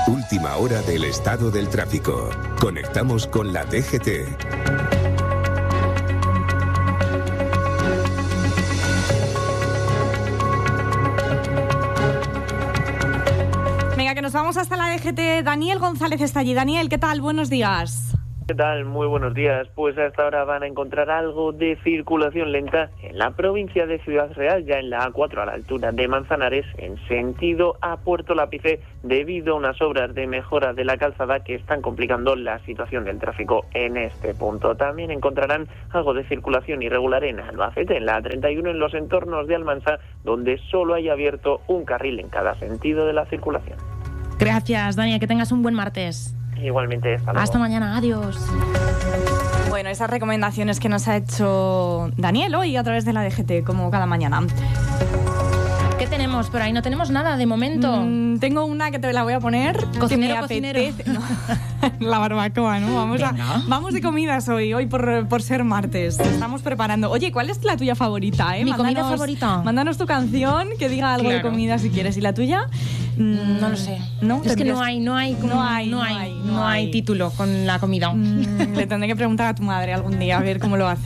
Última hora del estado del tráfico. Conectamos con la DGT. Venga, que nos vamos hasta la DGT. Daniel González está allí. Daniel, ¿qué tal? Buenos días. ¿Qué tal? Muy buenos días. Pues a esta hora van a encontrar algo de circulación lenta en la provincia de Ciudad Real, ya en la A4 a la altura de Manzanares, en sentido a Puerto Lápice, debido a unas obras de mejora de la calzada que están complicando la situación del tráfico en este punto. También encontrarán algo de circulación irregular en Albacete, en la A31 en los entornos de Almansa, donde solo hay abierto un carril en cada sentido de la circulación. Gracias, Daniel, que tengas un buen martes. Igualmente, hasta luego. Hasta mañana, adiós. Bueno, esas recomendaciones que nos ha hecho Daniel hoy a través de la DGT, como cada mañana. ¿Qué tenemos por ahí? No tenemos nada de momento. Tengo una que te la voy a poner. Cocinero, que me apetece. No, la barbacoa, ¿no? Vamos de comidas hoy por ser martes. Estamos preparando. Oye, ¿cuál es la tuya favorita? Mi comida favorita. Mándanos tu canción que diga algo de comida si quieres. ¿Y la tuya? No lo sé. ¿No? Es que no hay título con la comida. Le tendré que preguntar a tu madre algún día a ver cómo lo hace.